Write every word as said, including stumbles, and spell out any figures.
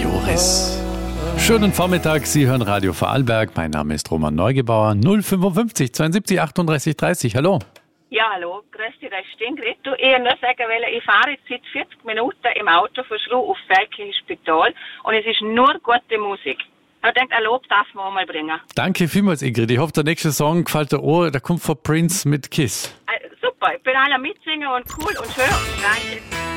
Doris. Schönen Vormittag, Sie hören Radio Vorarlberg. Mein Name ist Roman Neugebauer. null fünfundfünfzig zweiundsiebzig achtunddreißig dreißig. Hallo. Ja, hallo, grüß dich, das ist Ingrid. Du, ich wollte nur sagen, weil ich fahre jetzt seit vierzig Minuten im Auto von Schluh auf Felkliches Spital und es ist nur gute Musik. Ich denke, ein Lob darf man auch mal bringen. Danke vielmals, Ingrid. Ich hoffe, der nächste Song gefällt dir auch. Der kommt von Prince mit Kiss. Äh, super, ich bin alle mitsingen und cool und schön. Danke.